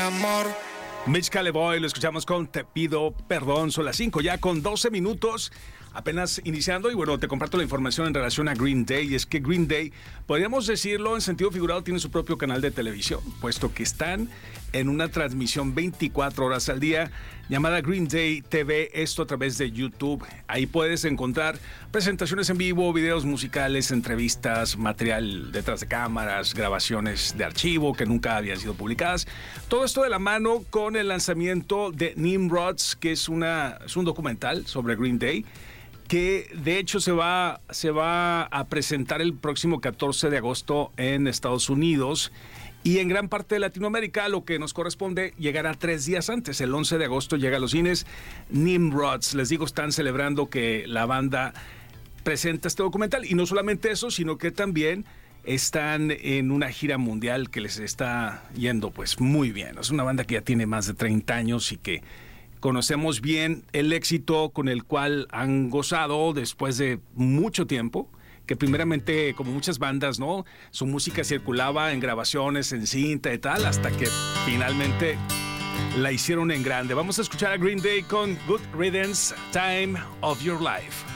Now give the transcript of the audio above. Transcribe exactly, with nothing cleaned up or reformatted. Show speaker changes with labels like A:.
A: amor.
B: Mitch Calleboy, lo escuchamos con Te Pido Perdón. Son las cinco ya con doce minutos, apenas iniciando. Y bueno, te comparto la información en relación a Green Day. Y es que Green Day, podríamos decirlo en sentido figurado, tiene su propio canal de televisión, puesto que están en una transmisión veinticuatro horas al día llamada Green Day T V, esto a través de YouTube. Ahí puedes encontrar presentaciones en vivo, videos musicales, entrevistas, material detrás de cámaras, grabaciones de archivo que nunca habían sido publicadas. Todo esto de la mano con el lanzamiento de Nimrods, que es, una, es un documental sobre Green Day, que de hecho se va, se va a presentar el próximo catorce de agosto en Estados Unidos. Y en gran parte de Latinoamérica, lo que nos corresponde, llegará tres días antes. El once de agosto llega a los cines. Nimrods, les digo, están celebrando que la banda presenta este documental. Y no solamente eso, sino que también están en una gira mundial que les está yendo pues muy bien. Es una banda que ya tiene más de treinta años y que conocemos bien el éxito con el cual han gozado después de mucho tiempo. Que primeramente, como muchas bandas, ¿no? Su música circulaba en grabaciones, en cinta y tal, hasta que finalmente la hicieron en grande. Vamos a escuchar a Green Day con Good Riddance, Time of Your Life.